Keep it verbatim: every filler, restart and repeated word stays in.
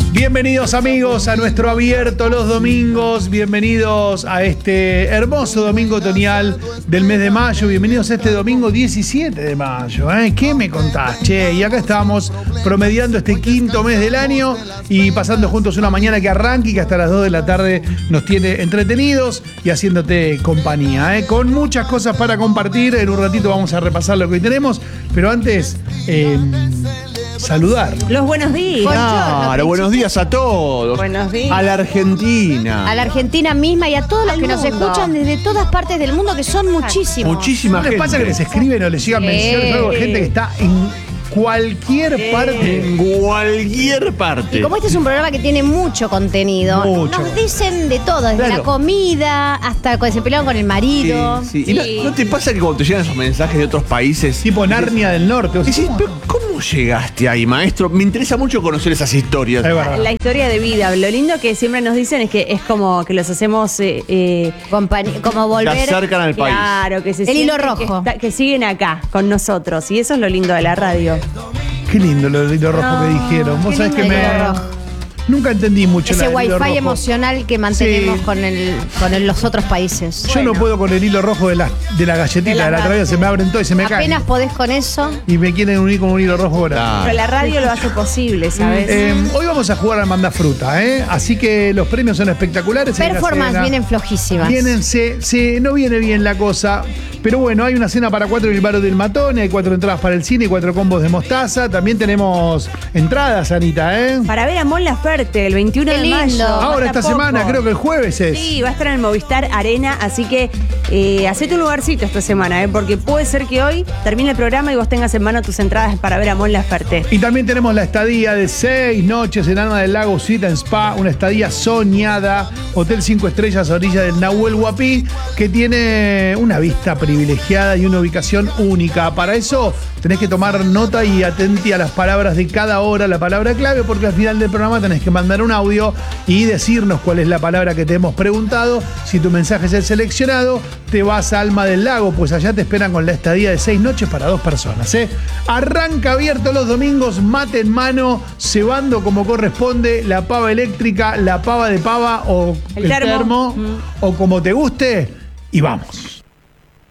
Bienvenidos amigos a nuestro abierto los domingos, bienvenidos a este hermoso domingo otoñal del mes de mayo, bienvenidos a este domingo diecisiete de mayo, ¿eh? ¿Qué me contás, che? Y acá estamos promediando este quinto mes del año y pasando juntos una mañana que arranque y que hasta las dos de la tarde nos tiene entretenidos y haciéndote compañía, ¿eh? Con muchas cosas para compartir, en un ratito vamos a repasar lo que hoy tenemos, pero antes... Eh, saludar. Los buenos días. Claro, buenos días a todos. Buenos días. A la Argentina. A la Argentina misma y a todos los Al que nos mundo. escuchan desde todas partes del mundo, que son muchísimos. Muchísima ¿No les gente. pasa que les escriben o les llegan Sí. menciones o algo de gente que está en cualquier Sí. parte? En cualquier parte. Y como este es un programa que tiene mucho contenido, Mucho. nos dicen de todo, desde Claro. la comida hasta cuando se pelearon con el marido. Sí, sí. ¿Y no, no te pasa que cuando te llegan esos mensajes de otros países? Tipo Narnia del Norte. O sea, Decís, pero ¿cómo llegaste ahí, maestro? Me interesa mucho conocer esas historias. es verdad. La historia de vida. Lo lindo que siempre nos dicen es que es como que los hacemos eh, eh, Compañ- como volver. Te acercan al país. claro, que se El hilo sienten que rojo. está- que siguen acá con nosotros. Y eso es lo lindo de la radio. Qué lindo lo del hilo rojo No, que dijeron. Vos qué sabés que lindo me. el hilo rojo. Nunca entendí mucho Ese la del hilo wifi rojo. emocional que mantenemos Sí. con, el, con el- los otros países. Yo no puedo con el hilo rojo de la, de la galletita, De de la la, otra vez se me abren todo y se me caen. Apenas podés con eso. Y me quieren unir con un hilo rojo ahora. Claro. Pero la radio lo hace posible, ¿sabes? Eh, hoy vamos a jugar al Manda Fruta, ¿eh? Así que los premios son espectaculares. Hay una Performance cena. vienen flojísimas. Vienen, se, se- no viene bien la cosa. Pero bueno, hay una cena para cuatro en el Bar del Matón, hay cuatro entradas para el cine y cuatro combos de mostaza. También tenemos entradas, Anita, ¿eh? Para ver a Mon Laferte el veintiuno Qué de lindo. mayo. Ahora Falta esta semana, poco. creo que el jueves es. Sí, va a estar en el Movistar Arena, así que eh, hacete un lugarcito esta semana, ¿eh? Porque puede ser que hoy termine el programa y vos tengas en mano tus entradas para ver a Mon Laferte. Y también tenemos la estadía de seis noches en Alma del Lago Suite and Spa, una estadía soñada, Hotel cinco estrellas a orilla del Nahuel Huapi, que tiene una vista privilegiada y una ubicación única. Para eso tenés que tomar nota y atenti a las palabras de cada hora, la palabra clave, porque al final del programa tenés que mandar un audio y decirnos cuál es la palabra que te hemos preguntado. Si tu mensaje es el seleccionado, te vas a Alma del Lago, pues allá te esperan con la estadía de seis noches para dos personas, ¿eh? Arranca abierto los domingos, mate en mano, cebando como corresponde, la pava eléctrica, la pava de pava o El el, termo. termo, Mm. o como te guste, y vamos.